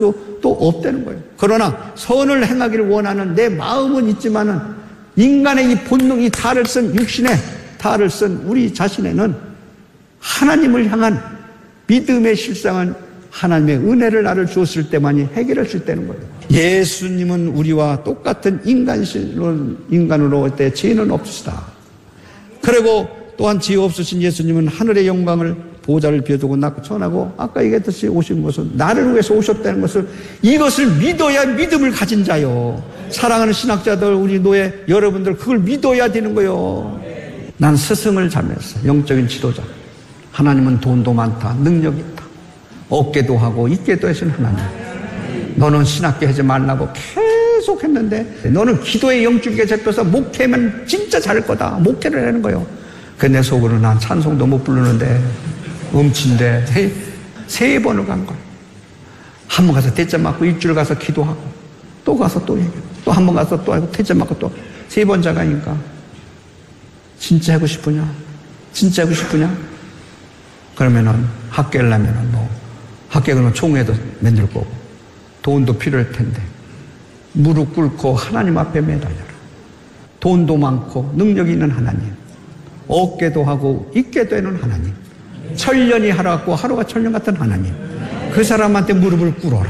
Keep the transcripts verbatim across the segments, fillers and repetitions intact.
또 없다는 거예요. 그러나 선을 행하기를 원하는 내 마음은 있지만은 인간의 이 본능, 이 탈을 쓴 육신의 탈을 쓴 우리 자신에는 하나님을 향한 믿음의 실상은 하나님의 은혜를 나를 주었을 때만이 해결할 수 있다는 거예요. 예수님은 우리와 똑같은 인간으로, 인간으로 올 때 죄는 없으시다. 그리고 또한 죄 없으신 예수님은 하늘의 영광을 보좌를 비워두고 낳고 천하고 아까 얘기했듯이 오신 것은 나를 위해서 오셨다는 것을 이것을 믿어야 믿음을 가진 자요. 사랑하는 신학자들, 우리 노예 여러분들 그걸 믿어야 되는 거요. 난 스승을 잘했어. 영적인 지도자. 하나님은 돈도 많다. 능력이 있다. 얻게도 하고 있게도 하신 하나님. 너는 신학교 하지 말라고 계속 했는데 너는 기도의 영적에 잡혀서 목회면 진짜 잘할 거다. 목회를 하는 거예요. 그 내 속으로 난 찬송도 못 부르는데 음치인데 세, 세 번을 간 거예요. 한 번 가서 대짜 맞고 일주일 가서 기도하고 또 가서 또 얘기하고 또 한 번 가서 또 하고 대짜 맞고 또 세 번 자가니까 진짜 하고 싶으냐? 진짜 하고 싶으냐? 그러면은 학교를 나면은 뭐 학교 그러면 총회도 만들 거고 돈도 필요할 텐데 무릎 꿇고 하나님 앞에 매달려라. 돈도 많고 능력이 있는 하나님, 얻게도 하고 있게도 하는 하나님, 천년이 하루 같고 하루가 천년 같은 하나님, 그 사람한테 무릎을 꿇어라.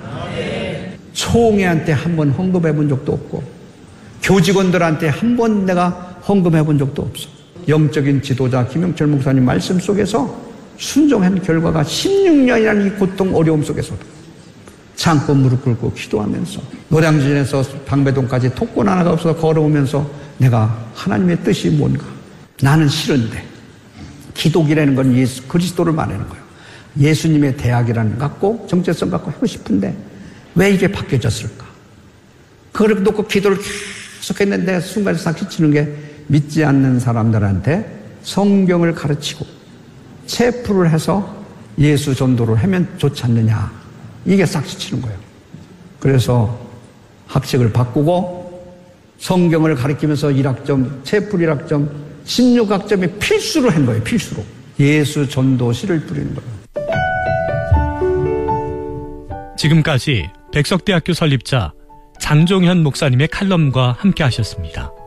총회한테 한 번 헌금해 본 적도 없고 교직원들한테 한 번 내가 헌금해 본 적도 없어. 영적인 지도자 김영철 목사님 말씀 속에서 순종한 결과가 십육 년이라는 이 고통 어려움 속에서도 참고 무릎 꿇고 기도하면서 노량진에서 방배동까지 독곤 하나가 없어서 걸어오면서 내가 하나님의 뜻이 뭔가, 나는 싫은데 기독이라는 건 예수 그리스도를 말하는 거예요. 예수님의 대학이라는 것 갖고 정체성 갖고 하고 싶은데 왜 이게 바뀌어졌을까? 그걸 놓고 기도를 계속 했는데 순간에 사기치는 게 믿지 않는 사람들한테 성경을 가르치고 체프를 해서 예수 전도를 하면 좋지 않느냐, 이게 싹지치는 거예요. 그래서 학식을 바꾸고 성경을 가르치면서 일 학점, 체프 일 학점, 십육 학점이 필수로 한 거예요. 필수로. 예수 전도 씨를 뿌리는 거예요. 지금까지 백석대학교 설립자 장종현 목사님의 칼럼과 함께 하셨습니다.